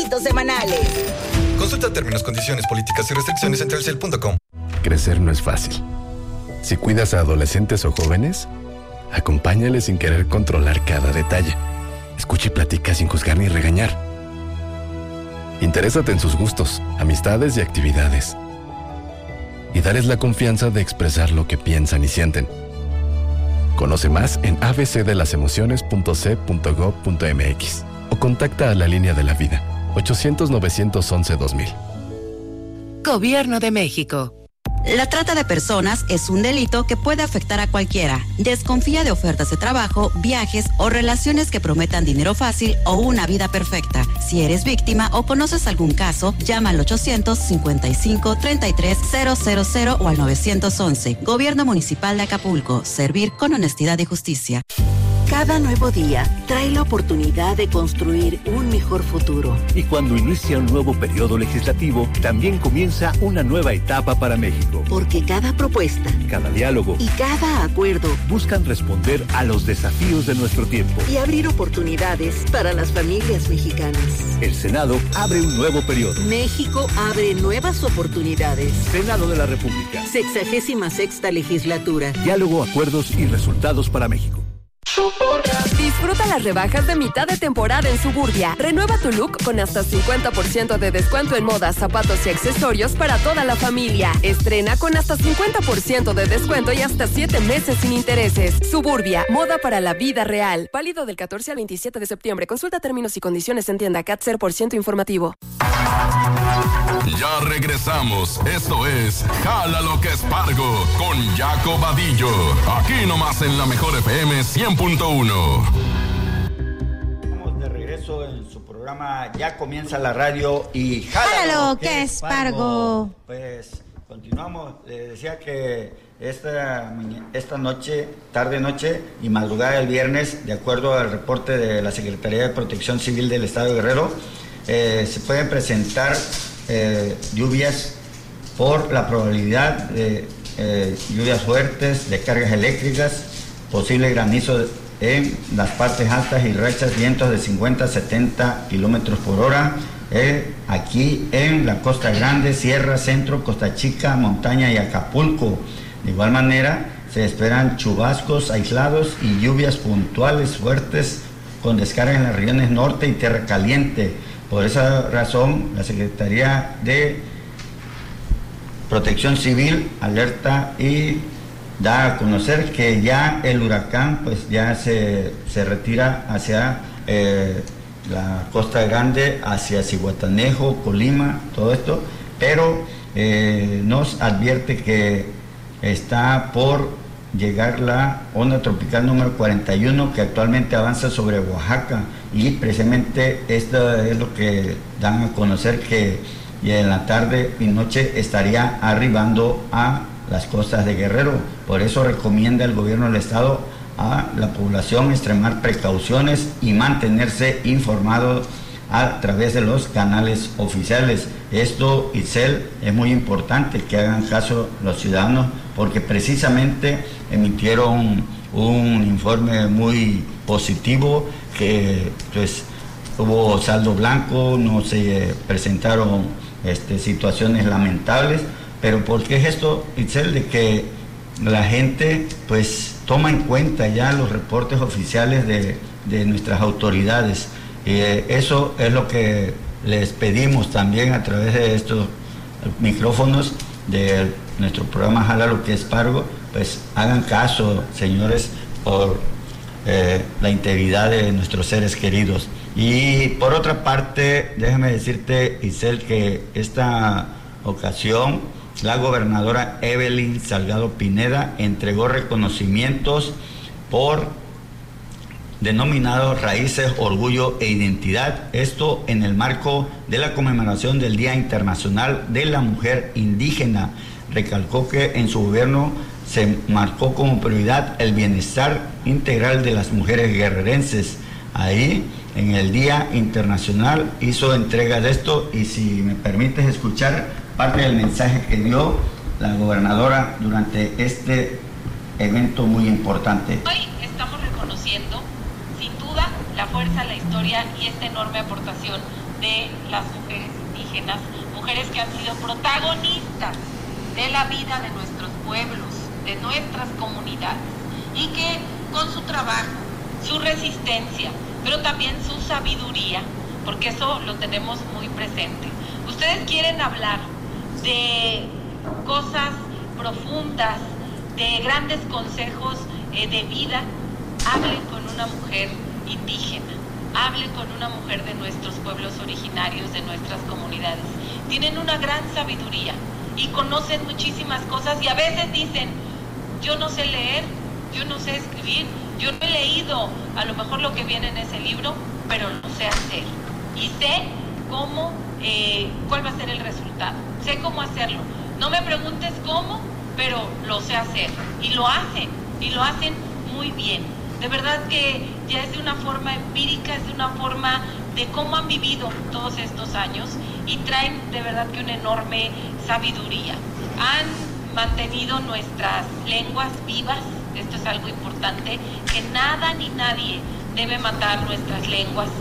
créditos semanales. Consulta términos, condiciones, políticas y restricciones en Telcel.com. Crecer no es fácil. Si cuidas a adolescentes o jóvenes, acompáñales sin querer controlar cada detalle. Escucha y platica sin juzgar ni regañar. Interésate en sus gustos, amistades y actividades. Y dales la confianza de expresar lo que piensan y sienten. Conoce más en abcdelasemociones.c.gov.mx o contacta a la línea de la vida 800-911-2000. Gobierno de México. La trata de personas es un delito que puede afectar a cualquiera. Desconfía de ofertas de trabajo, viajes o relaciones que prometan dinero fácil o una vida perfecta. Si eres víctima o conoces algún caso, llama al 855-33-000 o al 911. Gobierno Municipal de Acapulco. Servir con honestidad y justicia. Cada nuevo día trae la oportunidad de construir un mejor futuro. Y cuando inicia un nuevo periodo legislativo, también comienza una nueva etapa para México. Porque cada propuesta, cada diálogo y cada acuerdo buscan responder a los desafíos de nuestro tiempo y abrir oportunidades para las familias mexicanas. El Senado abre un nuevo periodo. México abre nuevas oportunidades. Senado de la República. 66ª legislatura. Diálogo, acuerdos y resultados para México. Disfruta las rebajas de mitad de temporada en Suburbia. Renueva tu look con hasta 50% de descuento en modas, zapatos y accesorios para toda la familia. Estrena con hasta 50% de descuento y hasta 7 meses sin intereses. Suburbia, moda para la vida real. Válido del 14 al 27 de septiembre. Consulta términos y condiciones en tienda CAT 0% informativo. Ya regresamos. Esto es Jálalo que es Pargo con Jaco Vadillo. Aquí nomás en la Mejor FM 100.1. Estamos de regreso en su programa Ya Comienza la Radio y Jálalo que es Pargo. Pues continuamos. Les decía que esta noche, tarde-noche y madrugada del viernes, de acuerdo al reporte de la Secretaría de Protección Civil del Estado de Guerrero, se pueden presentar lluvias por la probabilidad de lluvias fuertes, descargas eléctricas, posible granizo en las partes altas y rachas, vientos de 50 a 70 kilómetros por hora, aquí en la Costa Grande, Sierra, Centro, Costa Chica, Montaña y Acapulco. De igual manera, se esperan chubascos aislados y lluvias puntuales fuertes con descarga en las regiones norte y tierra caliente. Por esa razón, la Secretaría de Protección Civil alerta y da a conocer que ya el huracán pues ya se retira hacia la Costa Grande, hacia Zihuatanejo, Colima, todo esto, pero nos advierte que está por llegar la onda tropical número 41 que actualmente avanza sobre Oaxaca, y precisamente esto es lo que dan a conocer, que en la tarde y noche estaría arribando a las costas de Guerrero. Por eso recomienda el gobierno del estado a la población extremar precauciones y mantenerse informado a través de los canales oficiales. Esto, Itzel, es muy importante que hagan caso los ciudadanos, porque precisamente emitieron un informe muy positivo, que pues hubo saldo blanco, no se presentaron situaciones lamentables. Pero ¿por qué es esto, Itzel? De que la gente pues toma en cuenta ya los reportes oficiales de nuestras autoridades. Eso es lo que les pedimos también a través de estos micrófonos de nuestro programa Jálalo que es Pargo. Pues hagan caso, señores, por la integridad de nuestros seres queridos. Y por otra parte, déjame decirte, Isel, que esta ocasión la gobernadora Evelyn Salgado Pineda entregó reconocimientos por denominados Raíces, Orgullo e Identidad, esto en el marco de la conmemoración del Día Internacional de la Mujer Indígena. Recalcó que en su gobierno se marcó como prioridad el bienestar integral de las mujeres guerrerenses. Ahí, en el Día Internacional, hizo entrega de esto, y si me permites escuchar parte del mensaje que dio la gobernadora durante este evento muy importante. Hoy estamos reconociendo, sin duda, la fuerza, la historia y esta enorme aportación de las mujeres indígenas, mujeres que han sido protagonistas de la vida de nuestros pueblos, de nuestras comunidades, y que con su trabajo, su resistencia, pero también su sabiduría, porque eso lo tenemos muy presente. Ustedes quieren hablar de cosas profundas, de grandes consejos de vida, hablen con una mujer indígena, hablen con una mujer de nuestros pueblos originarios, de nuestras comunidades. Tienen una gran sabiduría y conocen muchísimas cosas y a veces dicen, yo no sé leer, yo no sé escribir, yo no he leído a lo mejor lo que viene en ese libro, pero lo sé hacer y sé cómo, cuál va a ser el resultado, sé cómo hacerlo. No me preguntes cómo, pero lo sé hacer y lo hacen muy bien. De verdad que ya es de una forma empírica, es de una forma de cómo han vivido todos estos años y traen de verdad que una enorme sabiduría. Han mantenido nuestras lenguas vivas, esto es algo importante, que nada ni nadie debe matar nuestras lenguas,